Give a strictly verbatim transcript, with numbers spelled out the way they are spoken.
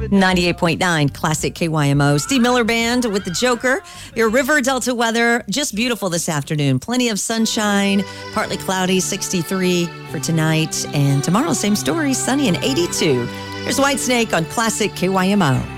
ninety-eight point nine Classic K Y M O. Steve Miller Band with the Joker. Your River Delta weather, just beautiful this afternoon. Plenty of sunshine, partly cloudy, sixty-three for tonight. And tomorrow, same story, sunny and eighty-two. Here's Whitesnake on Classic K Y M O.